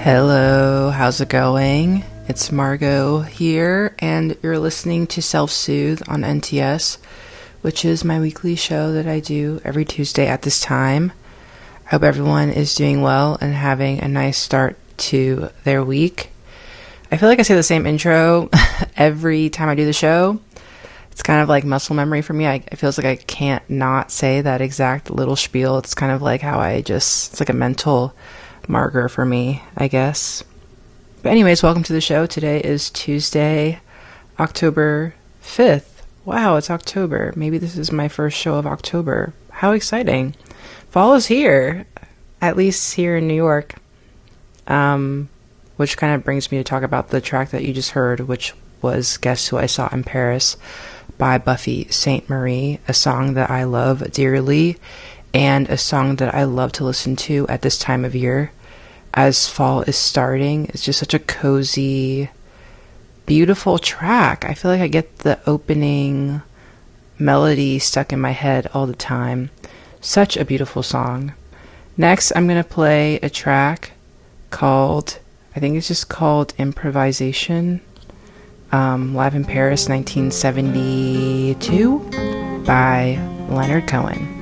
Hello, how's it going? It's Margot here, and you're listening to Self Soothe on NTS, which is my weekly show that I do every Tuesday at this time. I hope everyone is doing well and having a nice start to their week. I feel like I say the same intro every time I do the show. It's kind of like muscle memory for me. It feels like I can't not say that exact little spiel. It's kind of like how it's like a mental marker for me, I guess. But anyways, welcome to the show. Today is Tuesday, October 5th. Wow, it's October. Maybe this is my first show of October. How exciting. Fall is here, at least here in New York. Which kind of brings me to talk about the track that you just heard, which was Guess Who I Saw in Paris by Buffy Sainte-Marie, a song that I love dearly and a song that I love to listen to at this time of year as fall is starting. It's just such a cozy, beautiful track. I feel like I get the opening melody stuck in my head all the time. Such a beautiful song. Next, I'm going to play a track called, I think it's just called Improvisation, live in Paris, 1972, by Leonard Cohen.